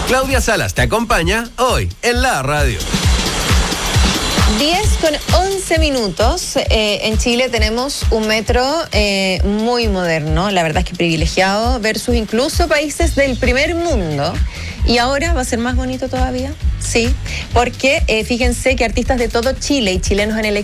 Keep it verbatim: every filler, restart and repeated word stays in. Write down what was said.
Claudia Salas te acompaña hoy en la radio. diez con once minutos. Eh, en Chile tenemos un metro eh, muy moderno, la verdad es que privilegiado, versus incluso países del primer mundo. Y ahora va a ser más bonito todavía, sí, porque eh, fíjense que artistas de todo Chile y chilenos en el